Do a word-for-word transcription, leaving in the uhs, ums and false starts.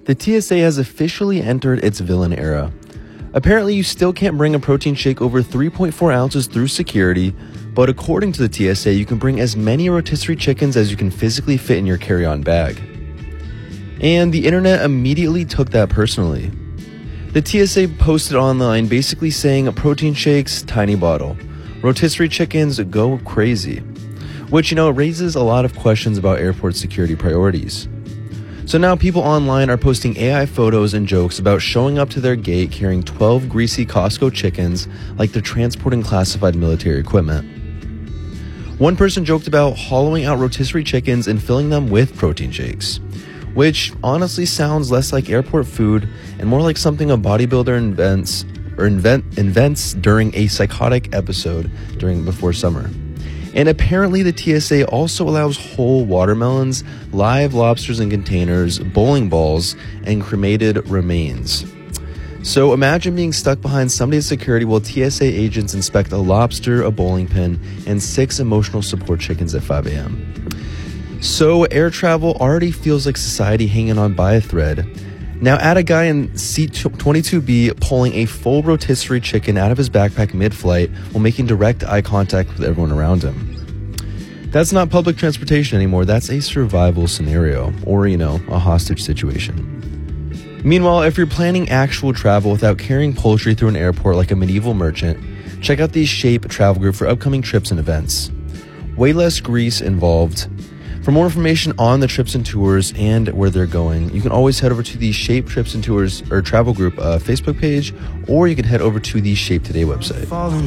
The T S A has officially entered its villain era. Apparently, you still can't bring a protein shake over three point four ounces through security, but according to the T S A, you can bring as many rotisserie chickens as you can physically fit in your carry-on bag. And the internet immediately took that personally. The T S A posted online basically saying protein shakes, tiny bottle. Rotisserie chickens, go crazy. Which, you know, raises a lot of questions about airport security priorities. So now people online are posting A I photos and jokes about showing up to their gate carrying twelve greasy Costco chickens like they're transporting classified military equipment. One person joked about hollowing out rotisserie chickens and filling them with protein shakes, which honestly sounds less like airport food and more like something a bodybuilder invents or invent, invents during a psychotic episode during before summer. And apparently the T S A also allows whole watermelons, live lobsters in containers, bowling balls, and cremated remains. So imagine being stuck behind somebody's security while T S A agents inspect a lobster, a bowling pin, and six emotional support chickens at five a.m. So air travel already feels like society hanging on by a thread. Now add a guy in seat twenty-two B pulling a full rotisserie chicken out of his backpack mid-flight while making direct eye contact with everyone around him. That's not public transportation anymore, that's a survival scenario, or, you know, a hostage situation. Meanwhile, if you're planning actual travel without carrying poultry through an airport like a medieval merchant, check out the Shape travel group for upcoming trips and events. Way less grease involved. For more information on the trips and tours and where they're going, you can always head over to the Shape Trips and Tours or Travel Group uh, Facebook page, or you can head over to the Shape Today website.